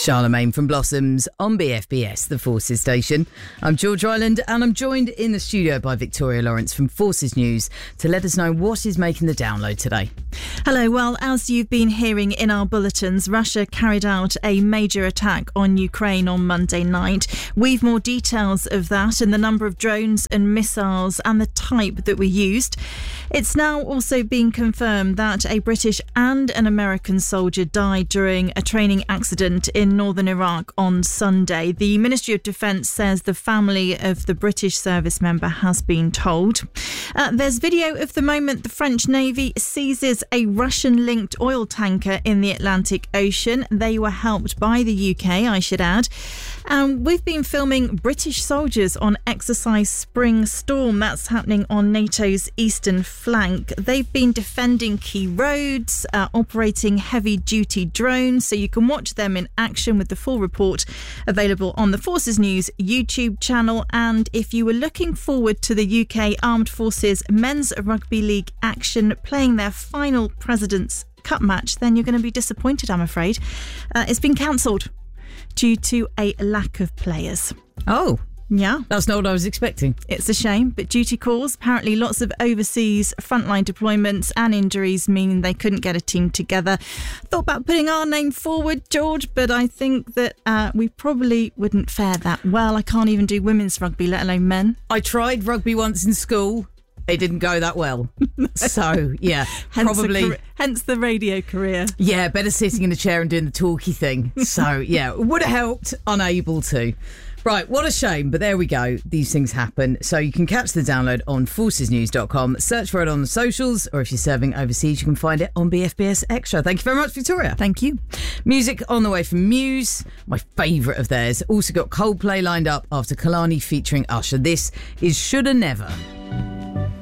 Charlemagne from Blossoms on BFBS, the Forces station. I'm George Ryland and I'm joined in the studio by Victoria Lawrence from Forces News to let us know what is making the download today. Hello. Well, as you've been hearing in our bulletins, Russia carried out a major attack on Ukraine on Monday night. We've more details of that and the number of drones and missiles and the type that were used. It's now also been confirmed that a British and an American soldier died during a training accident in northern Iraq on Sunday. The Ministry of Defence says the family of the British service member has been told. There's video of the moment the French Navy seizes a Russian-linked oil tanker in the Atlantic Ocean. They were helped by the UK, I should add. And we've been filming British soldiers on Exercise Spring Storm. That's happening on NATO's eastern flank. They've been defending key roads, operating heavy-duty drones, so you can watch them in action with the full report available on the Forces News YouTube channel. And if you were looking forward to the UK Armed Forces Men's Rugby League action playing their final President's Cup match, then you're going to be disappointed, I'm afraid. It's been cancelled due to a lack of players. Oh, yeah. That's not what I was expecting. It's a shame, but due to cause, apparently lots of overseas frontline deployments and injuries mean they couldn't get a team together. Thought about putting our name forward, George, but I think that we probably wouldn't fare that well. I can't even do women's rugby, let alone men. I tried rugby once in school. It didn't go that well. So, yeah, hence the radio career. Yeah, better sitting in a chair and doing the talky thing. So, yeah, would have helped, unable to. Right, what a shame, but there we go. These things happen. So you can catch the download on forcesnews.com. Search for it on the socials, or if you're serving overseas, you can find it on BFBS Extra. Thank you very much, Victoria. Thank you. Music on the way from Muse, my favourite of theirs. Also got Coldplay lined up after Kalani featuring Usher. This is Shoulda Never.